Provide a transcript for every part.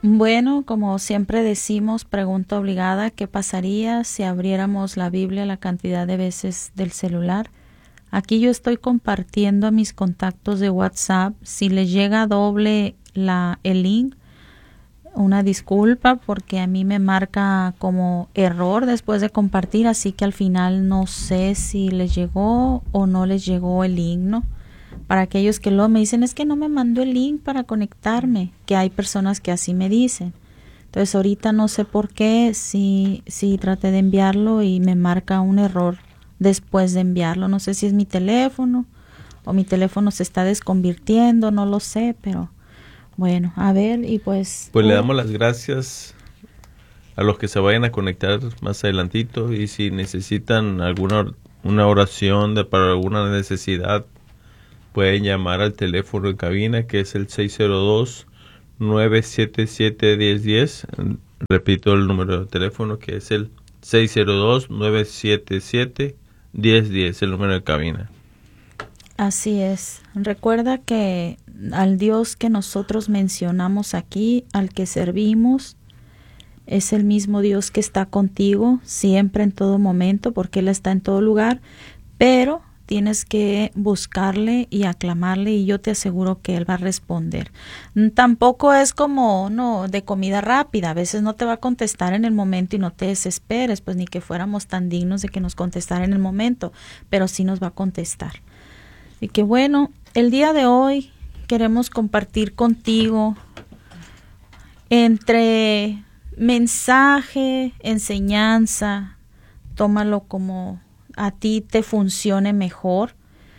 Bueno, como siempre decimos, pregunta obligada, ¿qué pasaría si abriéramos la Biblia la cantidad de veces del celular? Aquí yo estoy compartiendo a mis contactos de WhatsApp. Si les llega doble el link, una disculpa porque a mí me marca como error después de compartir, así que al final no sé si les llegó o no les llegó el link, ¿no? Para aquellos que luego me dicen, es que no me mandó el link para conectarme, que hay personas que así me dicen. Entonces ahorita no sé por qué, si traté de enviarlo y me marca un error después de enviarlo. No sé si es mi teléfono o mi teléfono se está desconvirtiendo, no lo sé, pero bueno, a ver, y pues... Pues le damos las gracias a los que se vayan a conectar más adelantito, y si necesitan una oración para alguna necesidad, pueden llamar al teléfono en cabina, que es el 602-977-1010. Repito el número de teléfono, que es el 602-977-1010, el número de cabina. Así es. Recuerda que al Dios que nosotros mencionamos aquí, al que servimos, es el mismo Dios que está contigo siempre, en todo momento, porque Él está en todo lugar, pero tienes que buscarle y aclamarle, y yo te aseguro que Él va a responder. Tampoco es como de comida rápida, a veces no te va a contestar en el momento y no te desesperes, pues ni que fuéramos tan dignos de que nos contestara en el momento, pero sí nos va a contestar. Y que bueno, el día de hoy queremos compartir contigo entre mensaje, enseñanza, tómalo como a ti te funcione mejor.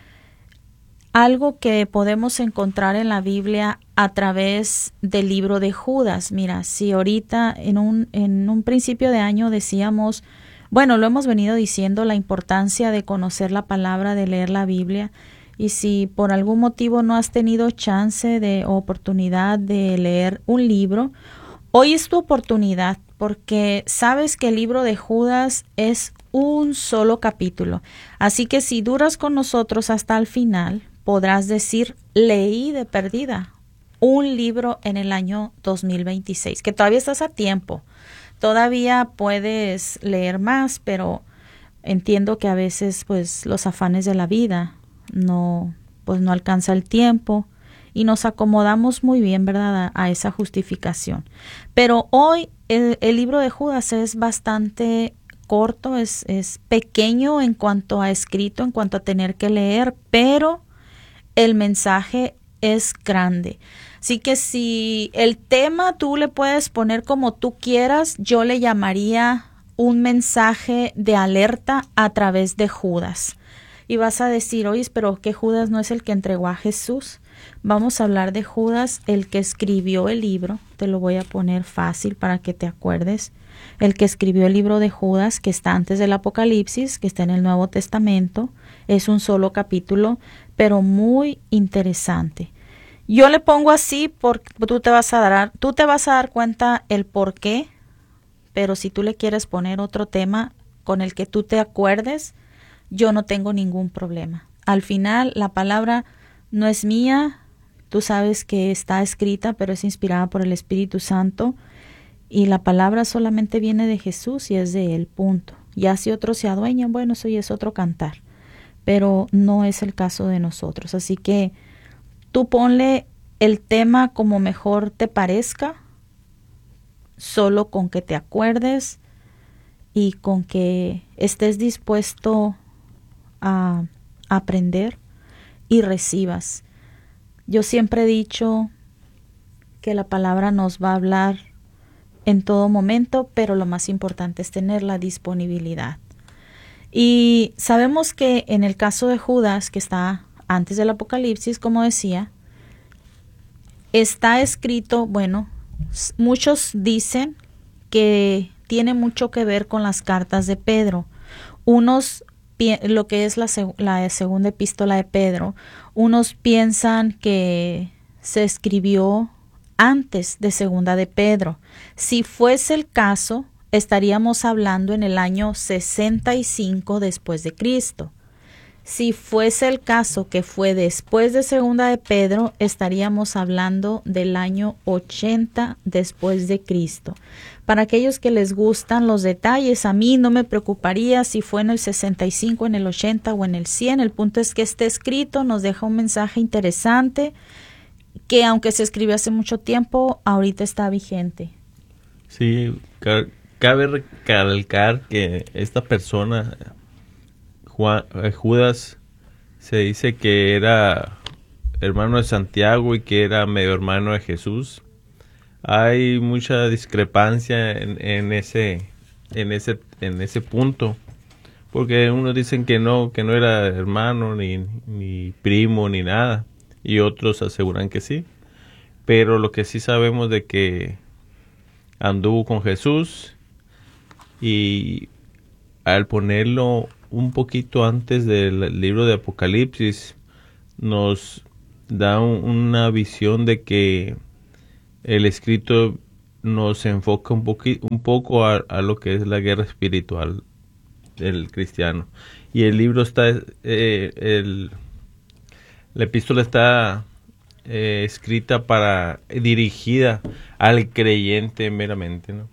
Algo que podemos encontrar en la Biblia a través del libro de Judas. Mira, si ahorita en un principio de año decíamos, bueno, lo hemos venido diciendo, la importancia de conocer la palabra, de leer la Biblia. Y si por algún motivo no has tenido chance o oportunidad de leer un libro, hoy es tu oportunidad, porque sabes que el libro de Judas es un solo capítulo. Así que si duras con nosotros hasta el final, podrás decir, leí de perdida un libro en el año 2026, que todavía estás a tiempo. Todavía puedes leer más, pero entiendo que a veces pues los afanes de la vida no alcanza el tiempo y nos acomodamos muy bien, ¿verdad?, a esa justificación. Pero hoy el libro de Judas es bastante corto, es pequeño en cuanto a escrito, en cuanto a tener que leer, pero el mensaje es grande. Así que si el tema tú le puedes poner como tú quieras, yo le llamaría un mensaje de alerta a través de Judas. Y vas a decir, oye, pero ¿qué Judas no es el que entregó a Jesús? Vamos a hablar de Judas, el que escribió el libro. Te lo voy a poner fácil para que te acuerdes. El que escribió el libro de Judas, que está antes del Apocalipsis, que está en el Nuevo Testamento. Es un solo capítulo, pero muy interesante. Yo le pongo así porque tú te vas a dar cuenta el por qué, pero si tú le quieres poner otro tema con el que tú te acuerdes, yo no tengo ningún problema. Al final, la palabra no es mía, tú sabes que está escrita, pero es inspirada por el Espíritu Santo, y la palabra solamente viene de Jesús y es de Él, punto. Ya si otros se adueñan, bueno, eso ya es otro cantar, pero no es el caso de nosotros. Así que tú ponle el tema como mejor te parezca, solo con que te acuerdes y con que estés dispuesto a aprender y recibas. Yo siempre he dicho que la palabra nos va a hablar en todo momento, pero lo más importante es tener la disponibilidad. Y sabemos que en el caso de Judas, que está antes del Apocalipsis, como decía, está escrito, bueno, muchos dicen que tiene mucho que ver con las cartas de Pedro. Unos lo que es la segunda epístola de Pedro, unos piensan que se escribió antes de segunda de Pedro. Si fuese el caso, estaríamos hablando en el año 65 después de Cristo. Si fuese el caso que fue después de Segunda de Pedro, estaríamos hablando del año 80 después de Cristo. Para aquellos que les gustan los detalles, a mí no me preocuparía si fue en el 65, en el 80 o en el 100. El punto es que este escrito nos deja un mensaje interesante que, aunque se escribió hace mucho tiempo, ahorita está vigente. Sí, cabe recalcar que esta persona, Judas, se dice que era hermano de Santiago y que era medio hermano de Jesús. Hay mucha discrepancia en ese punto, porque unos dicen que no era hermano ni primo ni nada, y otros aseguran que sí. Pero lo que sí sabemos de que anduvo con Jesús, y al ponerlo un poquito antes del libro de Apocalipsis, nos da una visión de que el escrito nos enfoca un poco a lo que es la guerra espiritual del cristiano. Y el libro está, la epístola está escrita dirigida al creyente meramente, ¿no?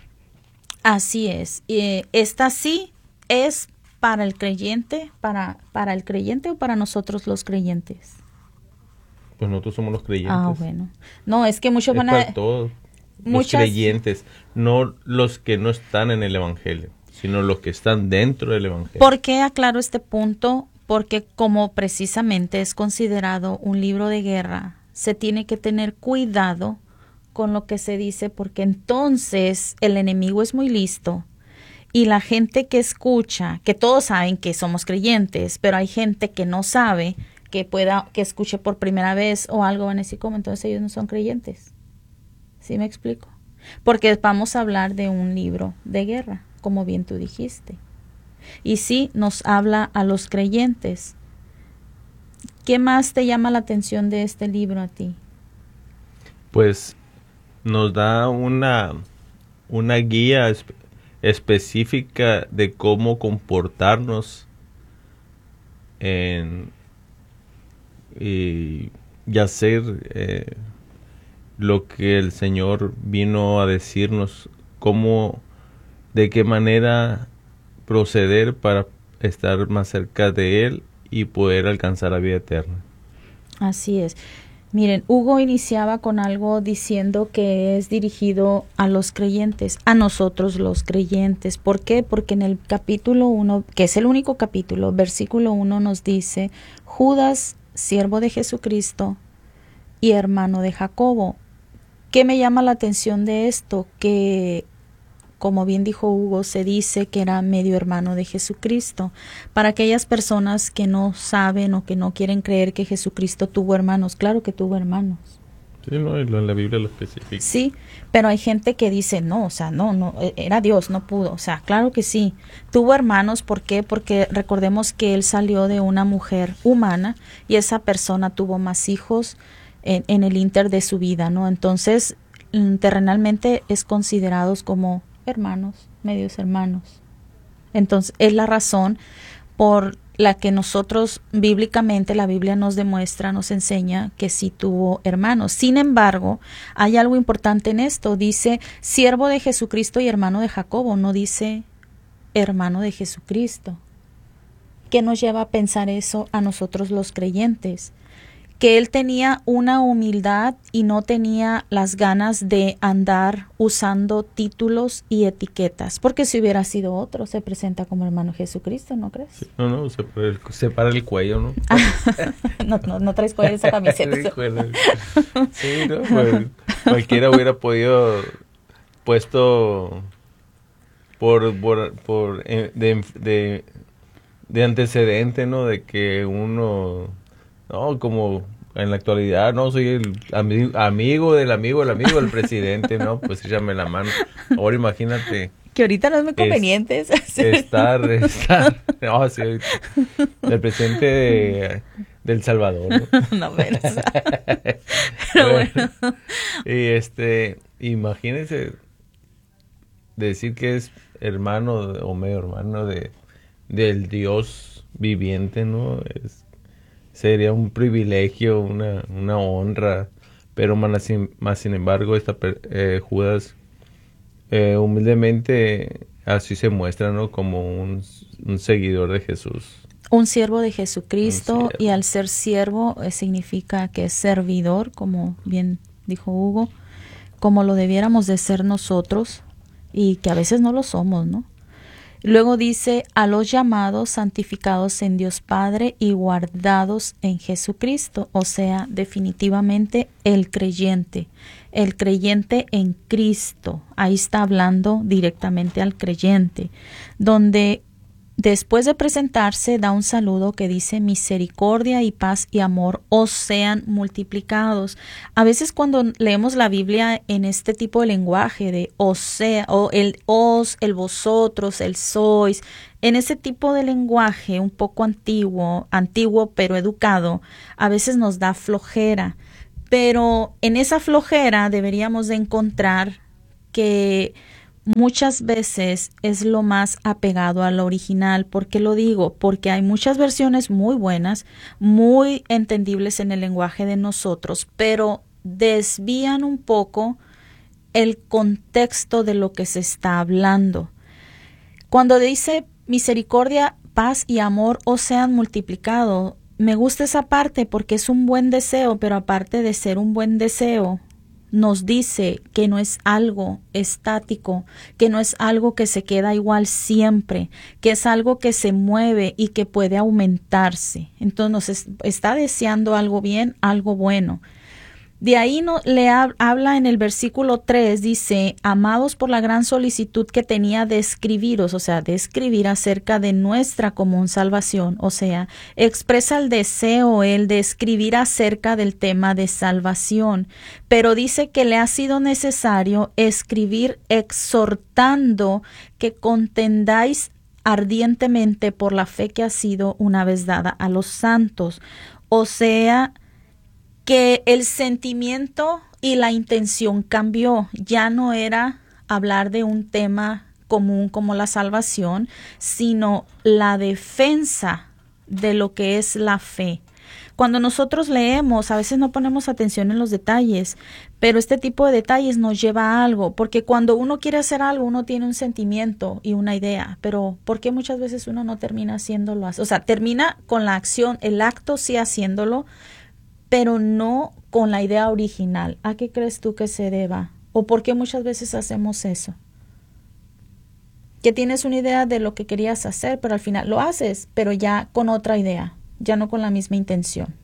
Así es. Esta sí es para el creyente, para el creyente o para nosotros los creyentes. Pues nosotros somos los creyentes. Ah, bueno. No, es que muchos van a... Para todos los creyentes, no los que no están en el Evangelio, sino los que están dentro del Evangelio. ¿Por qué aclaro este punto? Porque como precisamente es considerado un libro de guerra, se tiene que tener cuidado con lo que se dice, porque entonces el enemigo es muy listo y la gente que escucha, que todos saben que somos creyentes, pero hay gente que no sabe, que escuche por primera vez o algo, van a decir, ¿cómo? Entonces ellos no son creyentes. ¿Sí me explico? Porque vamos a hablar de un libro de guerra, como bien tú dijiste. Y sí, nos habla a los creyentes. ¿Qué más te llama la atención de este libro a ti? Pues nos da una guía específica de cómo comportarnos y hacer lo que el Señor vino a decirnos, de qué manera proceder para estar más cerca de Él y poder alcanzar la vida eterna. Así es. Miren, Hugo iniciaba con algo diciendo que es dirigido a los creyentes, a nosotros los creyentes. ¿Por qué? Porque en el capítulo 1, que es el único capítulo, versículo 1 nos dice, Judas, siervo de Jesucristo y hermano de Jacobo. ¿Qué me llama la atención de esto? Que, como bien dijo Hugo, se dice que era medio hermano de Jesucristo. Para aquellas personas que no saben o que no quieren creer que Jesucristo tuvo hermanos, claro que tuvo hermanos. Sí, no, en la Biblia lo especifica. Sí, pero hay gente que dice, no, o sea, no, era Dios, no pudo. O sea, claro que sí. Tuvo hermanos, ¿por qué? Porque recordemos que él salió de una mujer humana y esa persona tuvo más hijos en el inter de su vida, ¿no? Entonces, terrenalmente es considerados como hermanos, medios hermanos. Entonces, es la razón por la que nosotros bíblicamente, la Biblia nos demuestra, nos enseña que sí tuvo hermanos. Sin embargo, hay algo importante en esto. Dice siervo de Jesucristo y hermano de Jacobo, no dice hermano de Jesucristo. ¿Qué nos lleva a pensar eso a nosotros los creyentes? Que él tenía una humildad y no tenía las ganas de andar usando títulos y etiquetas, porque si hubiera sido otro, se presenta como hermano Jesucristo, ¿no crees? Sí, no, se para el cuello, ¿no? No traes cuello esa camiseta. Sí, ¿no? Pues, cualquiera hubiera podido puesto de antecedente, ¿no? De que uno, no, como en la actualidad, no, soy el amigo del presidente, ¿no? Pues échame la mano. Ahora imagínate. Que ahorita no es muy conveniente. Estar, no, sí, el presidente del Salvador, ¿no? No, pero bueno. Y imagínense decir que es hermano o medio hermano del Dios viviente, ¿no? Sería un privilegio, una honra, pero más sin embargo, Judas humildemente así se muestra, ¿no? Como un seguidor de Jesús. Un siervo de Un Jesucristo, y siervo. al ser siervo significa que es servidor, como bien dijo Hugo, como lo debiéramos de ser nosotros, y que a veces no lo somos, ¿no? Luego dice, a los llamados, santificados en Dios Padre y guardados en Jesucristo, o sea, definitivamente el creyente en Cristo. Ahí está hablando directamente al creyente, donde después de presentarse da un saludo que dice misericordia y paz y amor os sean multiplicados. A veces cuando leemos la Biblia en este tipo de lenguaje de os sea, o el os, el vosotros, el sois, en ese tipo de lenguaje un poco antiguo pero educado, a veces nos da flojera. Pero en esa flojera deberíamos de encontrar que muchas veces es lo más apegado al original. ¿Por qué lo digo? Porque hay muchas versiones muy buenas, muy entendibles en el lenguaje de nosotros, pero desvían un poco el contexto de lo que se está hablando. Cuando dice misericordia, paz y amor os sean multiplicado, me gusta esa parte porque es un buen deseo, pero aparte de ser un buen deseo, nos dice que no es algo estático, que no es algo que se queda igual siempre, que es algo que se mueve y que puede aumentarse. Entonces está deseando algo bien, algo bueno. De ahí habla en el versículo 3, dice, amados por la gran solicitud que tenía de escribiros, o sea, de escribir acerca de nuestra común salvación, o sea, expresa el deseo él de escribir acerca del tema de salvación, pero dice que le ha sido necesario escribir exhortando que contendáis ardientemente por la fe que ha sido una vez dada a los santos, o sea, que el sentimiento y la intención cambió. Ya no era hablar de un tema común como la salvación, sino la defensa de lo que es la fe. Cuando nosotros leemos, a veces no ponemos atención en los detalles, pero este tipo de detalles nos lleva a algo, porque cuando uno quiere hacer algo, uno tiene un sentimiento y una idea, pero ¿por qué muchas veces uno no termina haciéndolo? O sea, termina con la acción, el acto sí haciéndolo, pero no con la idea original. ¿A qué crees tú que se deba? ¿O por qué muchas veces hacemos eso? Que tienes una idea de lo que querías hacer, pero al final lo haces, pero ya con otra idea, ya no con la misma intención.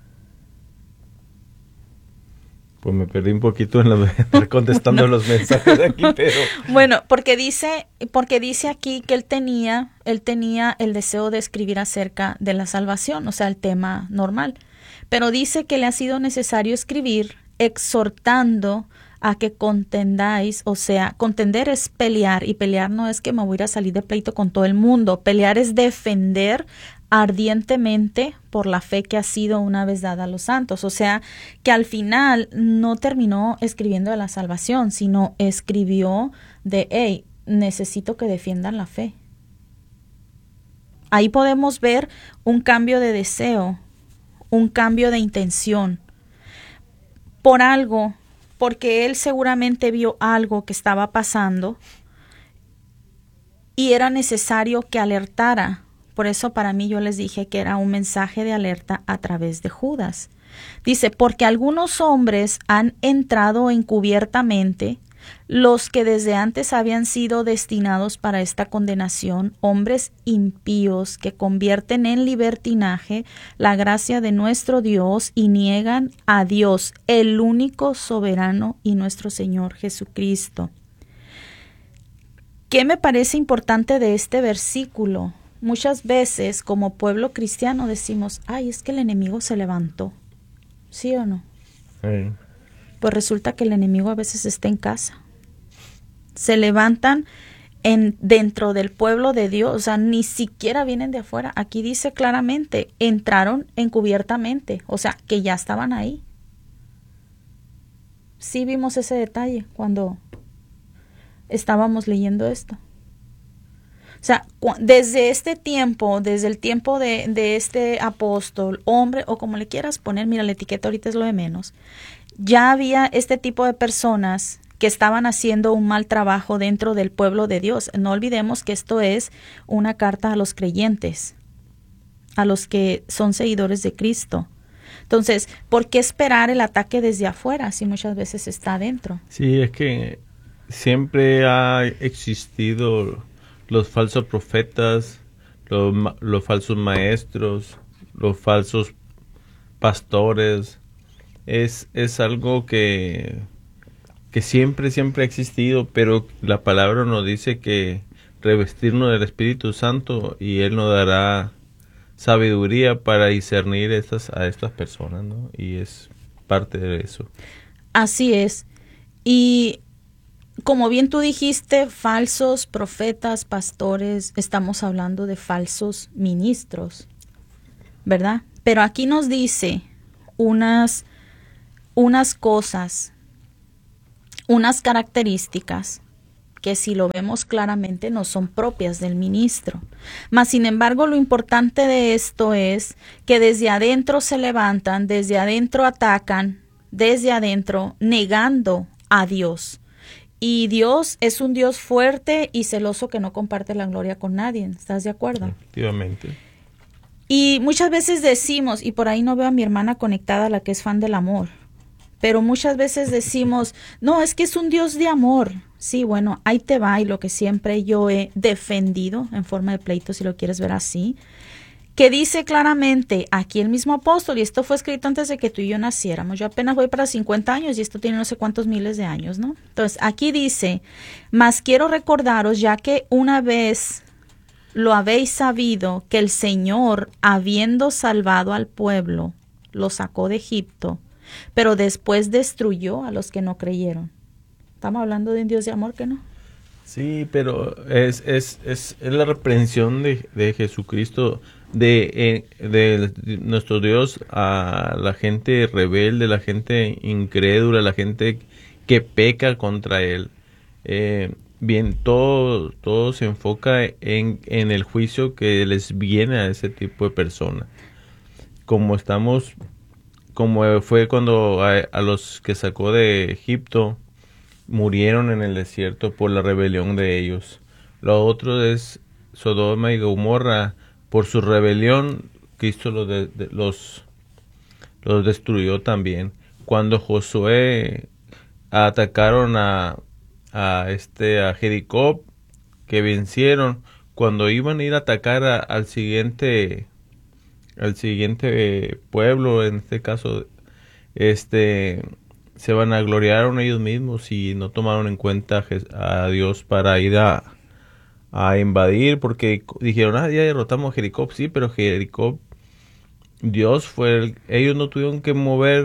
Pues me perdí un poquito en estar contestando los mensajes de aquí, pero... Bueno, porque dice aquí que él tenía el deseo de escribir acerca de la salvación, o sea, el tema normal. Pero dice que le ha sido necesario escribir exhortando a que contendáis, o sea, contender es pelear, y pelear no es que me voy a ir a salir de pleito con todo el mundo, pelear es defender ardientemente por la fe que ha sido una vez dada a los santos, o sea, que al final no terminó escribiendo de la salvación, sino escribió de, hey, necesito que defiendan la fe. Ahí podemos ver un cambio de deseo, un cambio de intención por algo, porque él seguramente vio algo que estaba pasando y era necesario que alertara. Por eso para mí yo les dije que era un mensaje de alerta a través de Judas. Dice, porque algunos hombres han entrado encubiertamente, los que desde antes habían sido destinados para esta condenación, hombres impíos que convierten en libertinaje la gracia de nuestro Dios y niegan a Dios, el único soberano y nuestro Señor Jesucristo. ¿Qué me parece importante de este versículo? Muchas veces como pueblo cristiano decimos, ay, es que el enemigo se levantó. ¿Sí o no? Sí. Pues resulta que el enemigo a veces está en casa. Se levantan dentro del pueblo de Dios, o sea, ni siquiera vienen de afuera. Aquí dice claramente, entraron encubiertamente, o sea, que ya estaban ahí. Sí vimos ese detalle cuando estábamos leyendo esto. sea, desde este tiempo, desde el tiempo de este apóstol, hombre, o como le quieras poner, mira, la etiqueta ahorita es lo de menos, ya había este tipo de personas que estaban haciendo un mal trabajo dentro del pueblo de Dios. No olvidemos que esto es una carta a los creyentes, a los que son seguidores de Cristo. Entonces, ¿por qué esperar el ataque desde afuera si muchas veces está adentro? Sí, es que siempre ha existido los falsos profetas, los falsos maestros, los falsos pastores. Es algo que siempre ha existido, pero la palabra nos dice que revestirnos del Espíritu Santo y Él nos dará sabiduría para discernir a estas personas, ¿no? Y es parte de eso. Así es. Y como bien tú dijiste, falsos profetas, pastores, estamos hablando de falsos ministros, ¿verdad? Pero aquí nos dice unas cosas, unas características que si lo vemos claramente no son propias del ministro. Mas, sin embargo, lo importante de esto es que desde adentro se levantan, desde adentro atacan, desde adentro negando a Dios. Y Dios es un Dios fuerte y celoso que no comparte la gloria con nadie. ¿Estás de acuerdo? Efectivamente. Y muchas veces decimos, y por ahí no veo a mi hermana conectada, la que es fan del amor, pero muchas veces decimos, no, es que es un Dios de amor. Sí, bueno, ahí te va, y lo que siempre yo he defendido en forma de pleito, si lo quieres ver así, que dice claramente aquí el mismo apóstol, y esto fue escrito antes de que tú y yo naciéramos. Yo apenas voy para 50 años y esto tiene no sé cuántos miles de años, ¿no? Entonces, aquí dice, mas quiero recordaros, ya que una vez lo habéis sabido, que el Señor, habiendo salvado al pueblo, lo sacó de Egipto, pero después destruyó a los que no creyeron. Estamos hablando de un Dios de amor, ¿que no? Sí, pero es la reprensión de Jesucristo, de nuestro Dios a la gente rebelde, la gente incrédula, la gente que peca contra Él. Bien, todo se enfoca en el juicio que les viene a ese tipo de personas. Como fue cuando a los que sacó de Egipto, murieron en el desierto por la rebelión de ellos. Lo otro es Sodoma y Gomorra. Por su rebelión, Cristo los destruyó también. Cuando Josué atacaron a Jericó, que vencieron, cuando iban a ir a atacar al siguiente pueblo, en este caso, se vanagloriaron ellos mismos y no tomaron en cuenta a Dios para ir a invadir, porque dijeron, ya derrotamos a Jericó. Sí, pero Jericó, Dios fue ellos no tuvieron que mover,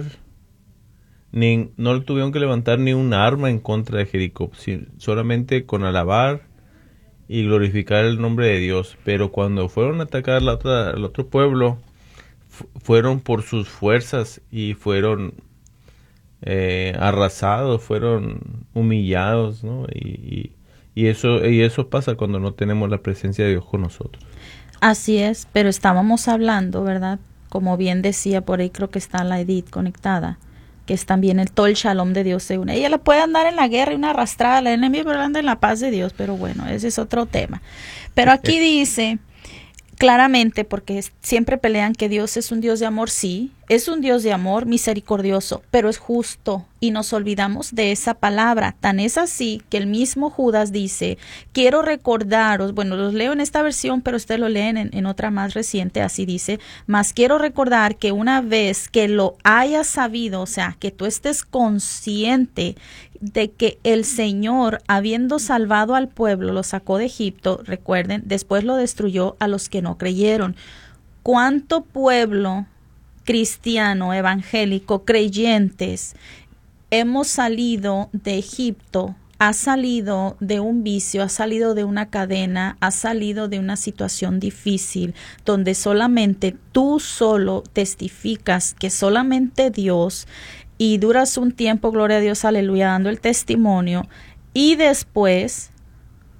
no tuvieron que levantar ni un arma en contra de Jericó, solamente con alabar y glorificar el nombre de Dios. Pero cuando fueron a atacar al otro pueblo, fueron por sus fuerzas y fueron arrasados, fueron humillados, ¿no? Y eso pasa cuando no tenemos la presencia de Dios con nosotros. Así es, pero estábamos hablando, ¿verdad? Como bien decía, por ahí creo que está la Edith conectada, que es también todo el shalom de Dios se une. Ella le puede andar en la guerra y una arrastrada al enemigo, pero anda en la paz de Dios, pero bueno, ese es otro tema. Pero aquí dice claramente, porque siempre pelean que Dios es un Dios de amor, sí, es un Dios de amor misericordioso, pero es justo, y nos olvidamos de esa palabra. Tan es así que el mismo Judas dice, quiero recordaros, bueno, los leo en esta versión, pero ustedes lo leen en otra más reciente, así dice, mas quiero recordar que una vez que lo hayas sabido, o sea, que tú estés consciente de que el Señor, habiendo salvado al pueblo, lo sacó de Egipto, recuerden, después lo destruyó a los que no creyeron. ¿Cuánto pueblo cristiano, evangélico, creyentes, hemos salido de Egipto, ha salido de un vicio, ha salido de una cadena, ha salido de una situación difícil, donde solamente tú solo testificas que solamente Dios, y duras un tiempo, gloria a Dios, aleluya, dando el testimonio, y después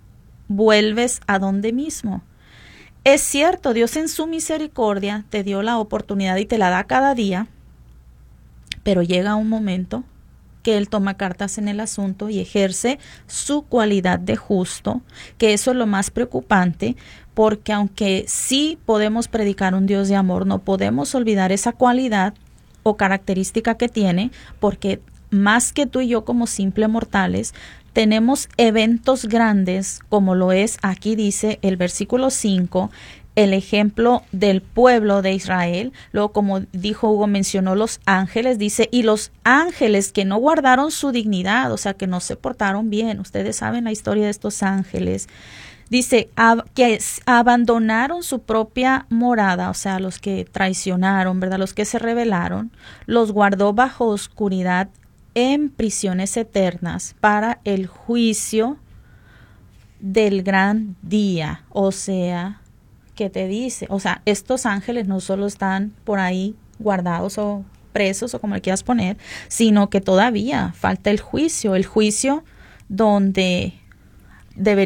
vuelves a donde mismo. Es cierto, Dios en su misericordia te dio la oportunidad y te la da cada día, pero llega un momento que Él toma cartas en el asunto y ejerce su cualidad de justo, que eso es lo más preocupante, porque aunque sí podemos predicar un Dios de amor, no podemos olvidar esa cualidad o característica que tiene, porque más que tú y yo como simples mortales, tenemos eventos grandes, como lo es, aquí dice el versículo 5, el ejemplo del pueblo de Israel. Luego, como dijo Hugo, mencionó los ángeles, dice, y los ángeles que no guardaron su dignidad, o sea, que no se portaron bien. Ustedes saben la historia de estos ángeles. Dice, que abandonaron su propia morada, o sea, los que traicionaron, ¿verdad? Los que se rebelaron, los guardó bajo oscuridad en prisiones eternas para el juicio del gran día. O sea, ¿qué te dice? O sea, estos ángeles no solo están por ahí guardados o presos o como le quieras poner, sino que todavía falta el juicio donde debería